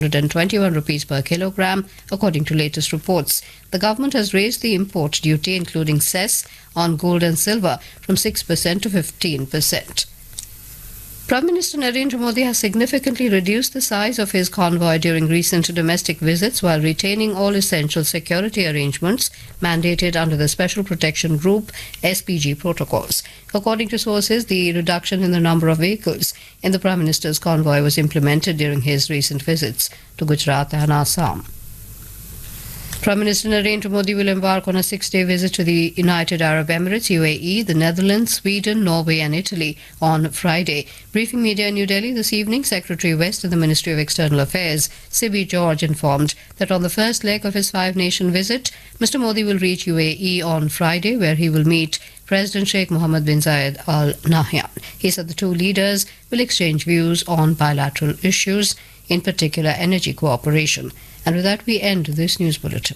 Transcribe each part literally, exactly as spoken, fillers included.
one hundred twenty-one rupees per kilogram, according to latest reports. The government has raised the import duty, including cess, on gold and silver from six percent to fifteen percent. Prime Minister Narendra Modi has significantly reduced the size of his convoy during recent domestic visits while retaining all essential security arrangements mandated under the Special Protection Group S P G protocols. According to sources, the reduction in the number of vehicles in the Prime Minister's convoy was implemented during his recent visits to Gujarat and Assam. Prime Minister Narendra Modi will embark on a six-day visit to the United Arab Emirates, U A E, the Netherlands, Sweden, Norway and Italy on Friday. Briefing media in New Delhi this evening, Secretary West of the Ministry of External Affairs, Sibi George, informed that on the first leg of his five-nation visit, Mister Modi will reach U A E on Friday, where he will meet President Sheikh Mohammed bin Zayed Al Nahyan. He said the two leaders will exchange views on bilateral issues, in particular energy cooperation. And with that, we end this news bulletin.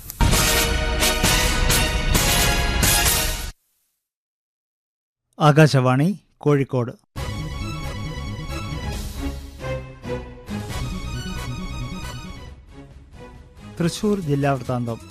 Akashvani Kozhikode. Thrissur ജില്ലാ വൃത്താന്തം.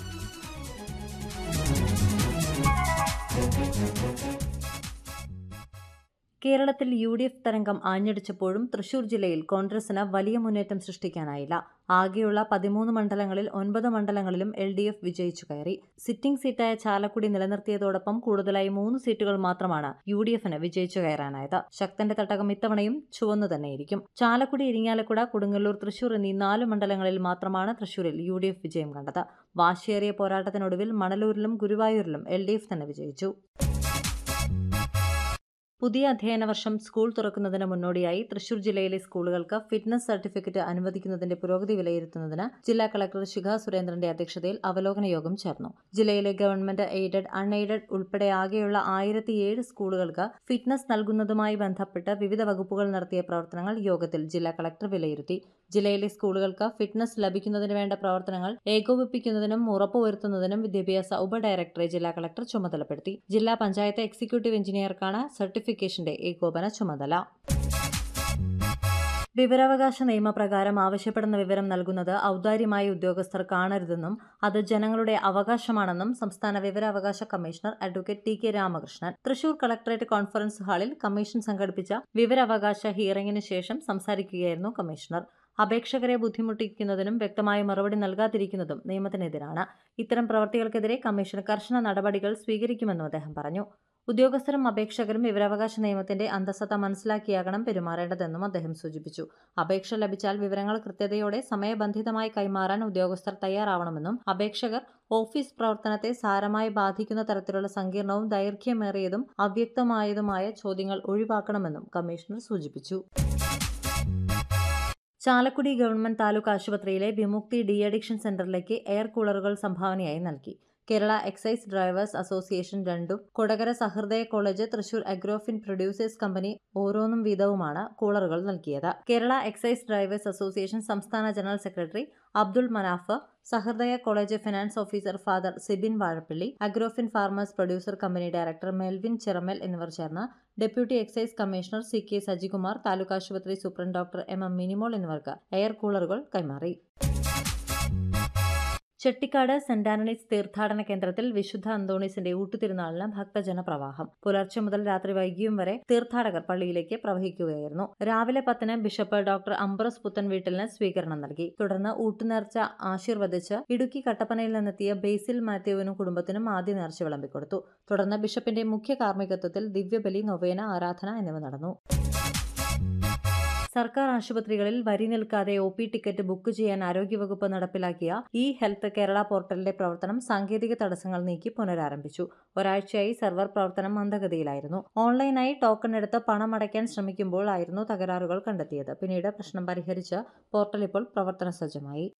കേരളത്തിൽ U D F തരംഗം ആഞ്ഞടിച്ചപ്പോഴും തൃശൂർ ജില്ലയിൽ കോൺഗ്രസിന് വലിയ മുന്നേറ്റം സൃഷ്ടിക്കാനായില്ല. ആകെയുള്ള പതിമൂന്ന് മണ്ഡലങ്ങളിൽ ഒൻപത് മണ്ഡലങ്ങളിലും എൽ ഡി എഫ് വിജയിച്ചു കയറി. സിറ്റിംഗ് സീറ്റായ ചാലക്കുടി നിലനിർത്തിയതോടൊപ്പം കൂടുതലായി മൂന്ന് സീറ്റുകൾ മാത്രമാണ് യു ഡി എഫിന് വിജയിച്ചു കയറാനായത്. ശക്തന്റെ തട്ടകം ഇത്തവണയും ചുവന്നു തന്നെയിരിക്കും. ചാലക്കുടി, ഇരിങ്ങാലക്കുട, കൊടുങ്ങല്ലൂർ, തൃശൂർ എന്നീ നാല് മണ്ഡലങ്ങളിൽ മാത്രമാണ് തൃശൂരിൽ യു ഡി എഫ് വിജയം കണ്ടത്. വാശിയേറിയ പോരാട്ടത്തിനൊടുവിൽ മണലൂരിലും ഗുരുവായൂരിലും എൽ ഡി എഫ് തന്നെ വിജയിച്ചു. പുതിയ അധ്യയന വർഷം സ്കൂൾ തുറക്കുന്നതിന് മുന്നോടിയായി തൃശൂർ ജില്ലയിലെ സ്കൂളുകൾക്ക് ഫിറ്റ്നസ് സർട്ടിഫിക്കറ്റ് അനുവദിക്കുന്നതിന്റെ പുരോഗതി വിലയിരുത്തുന്നതിന് ജില്ലാ കളക്ടർ ശിഖ സുരേന്ദ്രന്റെ അധ്യക്ഷതയിൽ അവലോകന യോഗം ചേർന്നു. ജില്ലയിലെ ഗവൺമെന്റ് എയ്ഡഡ്, അൺഎയ്ഡഡ് ഉൾപ്പെടെ ആകെയുള്ള ആയിരത്തിയേഴ് സ്കൂളുകൾക്ക് ഫിറ്റ്നസ് നൽകുന്നതുമായി ബന്ധപ്പെട്ട് വിവിധ വകുപ്പുകൾ നടത്തിയ പ്രവർത്തനങ്ങൾ യോഗത്തിൽ ജില്ലാ കളക്ടർ വിലയിരുത്തി. ജില്ലയിലെ സ്കൂളുകൾക്ക് ഫിറ്റ്നസ് ലഭിക്കുന്നതിന് വേണ്ട പ്രവർത്തനങ്ങൾ ഏകോപിപ്പിക്കുന്നതിനും ഉറപ്പുവരുത്തുന്നതിനും വിദ്യാഭ്യാസ ഉപഡയറക്ടറെ ജില്ലാ കളക്ടർ ചുമതലപ്പെടുത്തി. ജില്ലാ പഞ്ചായത്ത് എക്സിക്യൂട്ടീവ് എഞ്ചിനീയർക്കാണ് സർട്ടിഫിക്കേഷന്റെ ഏകോപന ചുമതല. വിവരാവകാശ നിയമപ്രകാരം ആവശ്യപ്പെടുന്ന വിവരം നൽകുന്നത് ഔദാര്യമായി ഉദ്യോഗസ്ഥർ കാണരുതെന്നും അത് ജനങ്ങളുടെ അവകാശമാണെന്നും സംസ്ഥാന വിവരാവകാശ commissioner advocate T K Ramakrishnan Thrissur collectorate conference ഹാളിൽ കമ്മീഷൻ സംഘടിപ്പിച്ച വിവരാവകാശ ഹിയറിംഗിന് ശേഷം സംസാരിക്കുകയായിരുന്നു കമ്മീഷണർ. അപേക്ഷകരെ ബുദ്ധിമുട്ടിക്കുന്നതിനും വ്യക്തമായ മറുപടി നൽകാതിരിക്കുന്നതും നിയമത്തിനെതിരാണ്. ഇത്തരം പ്രവൃത്തികൾക്കെതിരെ കമ്മീഷൻ കർശന നടപടികൾ സ്വീകരിക്കുമെന്നും അദ്ദേഹം പറഞ്ഞു. ഉദ്യോഗസ്ഥരും അപേക്ഷകരും വിവരാവകാശ നിയമത്തിന്റെ അന്തസ്സത്ത മനസ്സിലാക്കിയാകണം പെരുമാറേണ്ടതെന്നും അദ്ദേഹം സൂചിപ്പിച്ചു. അപേക്ഷ ലഭിച്ചാൽ വിവരങ്ങൾ കൃത്യതയോടെ സമയബന്ധിതമായി കൈമാറാൻ ഉദ്യോഗസ്ഥർ തയ്യാറാവണമെന്നും അപേക്ഷകർ ഓഫീസ് പ്രവർത്തനത്തെ സാരമായി ബാധിക്കുന്ന തരത്തിലുള്ള സങ്കീർണവും ദൈർഘ്യമേറിയതും അവ്യക്തമായതുമായ ചോദ്യങ്ങൾ ഒഴിവാക്കണമെന്നും കമ്മീഷണർ സൂചിപ്പിച്ചു. ചാലക്കുടി ഗവൺമെന്റ് താലൂക്ക് ആശുപത്രിയിലെ വിമുക്തി ഡി അഡിക്ഷൻ സെന്ററിലേക്ക് എയർ കൂളറുകൾ സംഭാവനയായി നൽകി. കേരള എക്സൈസ് ഡ്രൈവേഴ്സ് അസോസിയേഷൻ രണ്ടും കൊടകര സഹൃദയ കോളേജ്, തൃശൂർ അഗ്രോഫിൻ പ്രൊഡ്യൂസേഴ്സ് കമ്പനി ഓരോന്നും വീതവുമാണ് കൂളറുകൾ നൽകിയത്. കേരള എക്സൈസ് ഡ്രൈവേഴ്സ് അസോസിയേഷൻ സംസ്ഥാന ജനറൽ സെക്രട്ടറി അബ്ദുൾ മനാഫ്, സഹൃദയ college finance officer father Sibin Vazhappally, അഗ്രോഫിൻ farmers producer company director Melvin Chiramel എന്നിവർ ചേർന്ന് deputy excise commissioner C K Sajikumar, taluk ആശുപത്രി superintendent doctor M M Minimol എന്നിവർക്ക് എയർ കൂളറുകൾ കൈമാറി. ചെട്ടിക്കാട് സെന്റ് ആന്റണീസ് തീർത്ഥാടന കേന്ദ്രത്തിൽ വിശുദ്ധ അന്തോണീസിന്റെ ഊട്ടുതിരുനാളിന് ഭക്തജന പ്രവാഹം. പുലർച്ചെ മുതൽ രാത്രി വൈകിയും വരെ തീർത്ഥാടകർ പള്ളിയിലേക്ക് പ്രവഹിക്കുകയായിരുന്നു. രാവിലെ പത്തിന് ബിഷപ്പ് ഡോക്ടർ അംബ്രോസ് പുത്തൻവീട്ടിലിന് സ്വീകരണം നൽകി. തുടർന്ന് ഊട്ടുനേർച്ച ആശീർവദിച്ച് ഇടുക്കി കട്ടപ്പനയിൽ നിന്നെത്തിയ ബേസിൽ മാത്യുവിനും കുടുംബത്തിനും ആദ്യ നേർച്ച വിളമ്പിക്കൊടുത്തു. തുടർന്ന് ബിഷപ്പിന്റെ മുഖ്യ കാർമ്മികത്വത്തിൽ ദിവ്യബലി, നൊവേന, ആരാധന എന്നിവ നടന്നു. സർക്കാർ ആശുപത്രികളിൽ വരി നിൽക്കാതെ ഒ പി ടിക്കറ്റ് ബുക്ക് ചെയ്യാൻ ആരോഗ്യവകുപ്പ് നടപ്പിലാക്കിയ ഇ ഹെൽത്ത് കേരള പോർട്ടലിന്റെ പ്രവർത്തനം സാങ്കേതിക തടസ്സങ്ങൾ നീക്കി പുനരാരംഭിച്ചു. ഒരാഴ്ചയായി സെർവർ പ്രവർത്തനം മന്ദഗതിയിലായിരുന്നു. ഓൺലൈനായി ടോക്കൺ എടുത്ത് പണം അടയ്ക്കാൻ ശ്രമിക്കുമ്പോൾ ആയിരുന്നു തകരാറുകൾ കണ്ടെത്തിയത്. പിന്നീട് പ്രശ്നം പരിഹരിച്ച് പോർട്ടൽ ഇപ്പോൾ പ്രവർത്തന സജ്ജമായി.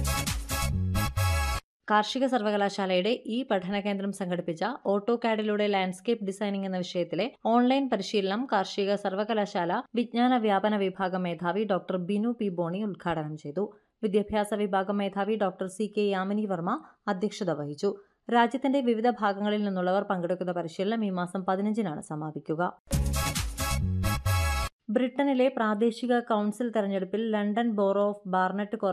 കാർഷിക സർവകലാശാലയുടെ ഈ പഠന കേന്ദ്രം സംഘടിപ്പിച്ച ഓട്ടോ കാഡിലൂടെ ലാൻഡ്സ്കേപ്പ് ഡിസൈനിംഗ് എന്ന വിഷയത്തിലെ ഓൺലൈൻ പരിശീലനം കാർഷിക സർവകലാശാല വിജ്ഞാന വ്യാപന വിഭാഗം മേധാവി ഡോക്ടർ ബിനു പി ബോണി ഉദ്ഘാടനം ചെയ്തു. വിദ്യാഭ്യാസ വിഭാഗം മേധാവി doctor C K Yamini Varma അധ്യക്ഷത വഹിച്ചു. രാജ്യത്തിന്റെ വിവിധ ഭാഗങ്ങളിൽ നിന്നുള്ളവർ പങ്കെടുക്കുന്ന പരിശീലനം ഈ മാസം പതിനഞ്ചിനാണ് സമാപിക്കുക. ബ്രിട്ടനിലെ പ്രാദേശിക കൗൺസിൽ തെരഞ്ഞെടുപ്പിൽ ലണ്ടൻ ബോറോ ഓഫ് ബാർനറ്റ്